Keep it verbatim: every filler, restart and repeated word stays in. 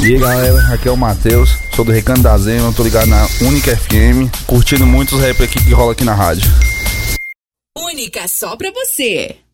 E aí galera, aqui é o Matheus, sou do Recanto da Zema, tô ligado na Única F M, curtindo muito os rap aqui que rola aqui na rádio. Única só pra você.